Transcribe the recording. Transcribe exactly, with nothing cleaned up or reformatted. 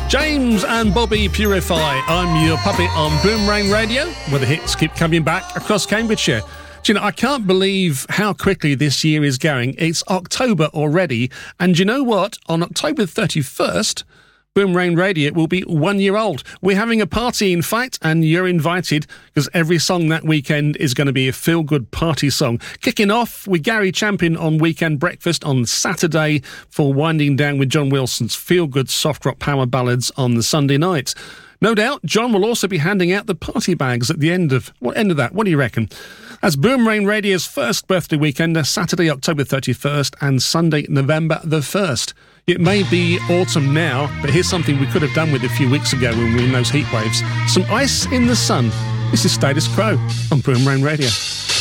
James and Bobby Purify. I'm your puppet on Boomerang Radio, where the hits keep coming back across Cambridgeshire. Do you know, I can't believe how quickly this year is going. It's October already, and you know what? On October thirty-first, Boomerang Radio will be one year old. We're having a party, in fact, and you're invited, because every song that weekend is going to be a feel-good party song. Kicking off with Gary Champion on Weekend Breakfast on Saturday, for winding down with John Wilson's feel-good soft rock power ballads on the Sunday night. No doubt, John will also be handing out the party bags at the end of... What end of that? What do you reckon? As Boomerang Radio's first birthday weekend, Saturday, October thirty-first, and Sunday, November the first. It may be autumn now, but here's something we could have done with a few weeks ago when we were in those heat waves. Some Ice in the Sun. This is Status Quo on Boomerang Radio.